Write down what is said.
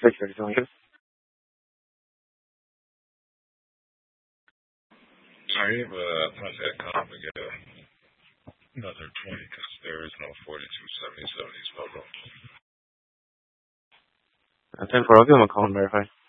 Security Lincoln. Are you able to contact Comp and get another 20 because there is no 4277 East Melville. 10-4, I'll give him a call and verify.